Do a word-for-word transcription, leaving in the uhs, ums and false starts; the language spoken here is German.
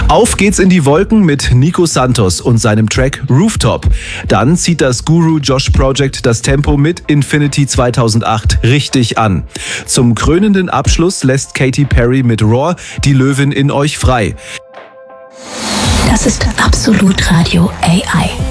Auf geht's in die Wolken mit Nico Santos und seinem Track Rooftop. Dann zieht das Guru Josh Project das Tempo mit Infinity zweitausendacht richtig an. Zum krönenden Abschluss lässt Katy Perry mit Roar die Löwin in euch frei. Das ist Absolut Radio A I.